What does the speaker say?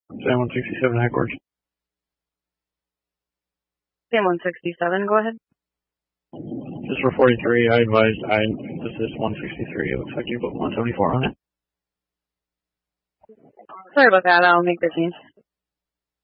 Sam 167 headquarters. Sam 167, go ahead. This is for 43. I advised this is 163. It looks like you put 174 on it. Sorry about that. I'll make the change.